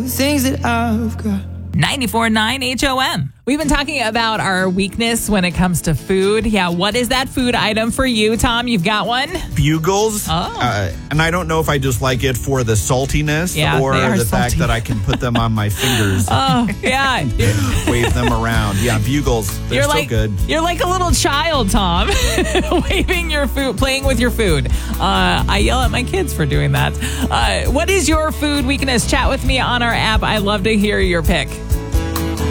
Things that I've got. 94.9 HOM. We've been talking about our weakness when it comes to food. Yeah, what is that food item for you, Tom? You've got one? Bugles. Oh. And I don't know if I just like it for the saltiness or the fact that I can put them on my fingers. Oh, yeah. Wave them around. Yeah, Bugles. They're so good. You're like a little child, Tom, waving your food, playing with your food. I yell at my kids for doing that. What is your food weakness? Chat with me on our app. I love to hear your pick.